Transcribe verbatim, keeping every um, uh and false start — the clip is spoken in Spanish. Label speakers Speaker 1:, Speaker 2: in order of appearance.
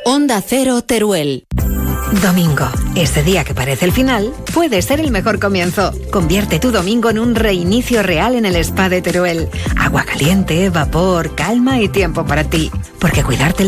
Speaker 1: Onda Cero Teruel.
Speaker 2: Domingo, ese día que parece el final, puede ser el mejor comienzo. Convierte tu domingo en un reinicio real en el spa de Teruel. Agua caliente, vapor, calma y tiempo para ti. Porque cuidarte